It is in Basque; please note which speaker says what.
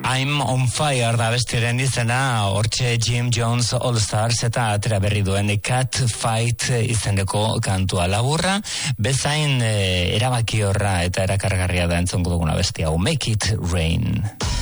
Speaker 1: I'm on fire da bestiaren izena, hortxe Jim Jones All Stars eta atera berri duen Cat Fight izeneko kantua laburra, bezain erabaki horra eta erakargarria da entzongo duguna bestia, Make It Rain.